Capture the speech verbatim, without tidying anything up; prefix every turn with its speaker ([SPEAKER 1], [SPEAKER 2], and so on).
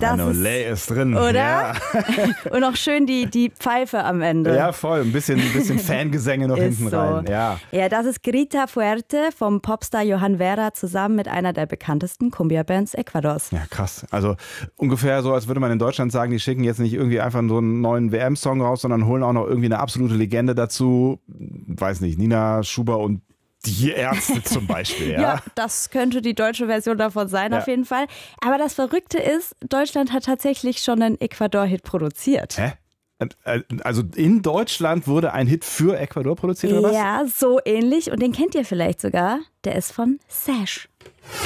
[SPEAKER 1] Das
[SPEAKER 2] Olé ist drin.
[SPEAKER 1] Oder?
[SPEAKER 2] Ja.
[SPEAKER 1] Und auch schön die, die Pfeife am Ende.
[SPEAKER 2] Ja, voll. Ein bisschen, ein bisschen Fangesänge noch
[SPEAKER 1] Ist
[SPEAKER 2] hinten
[SPEAKER 1] so.
[SPEAKER 2] rein. Ja.
[SPEAKER 1] ja, das ist Grita Fuerte vom Popstar Johan Vera zusammen mit einer der bekanntesten Cumbia-Bands Ecuadors.
[SPEAKER 2] Ja, krass. Also ungefähr so, als würde man in Deutschland sagen, die schicken jetzt nicht irgendwie einfach so einen neuen W M-Song raus, sondern holen auch noch irgendwie eine absolute Legende dazu. Weiß nicht, Nina Schuber und die Ärzte zum Beispiel. Ja,
[SPEAKER 1] ja, das könnte die deutsche Version davon sein,
[SPEAKER 2] ja.
[SPEAKER 1] auf jeden Fall. Aber das Verrückte ist, Deutschland hat tatsächlich schon einen Ecuador-Hit produziert.
[SPEAKER 2] Hä? Also in Deutschland wurde ein Hit für Ecuador produziert, oder was?
[SPEAKER 1] Ja, so ähnlich. Und den kennt ihr vielleicht sogar. Der ist von Sash.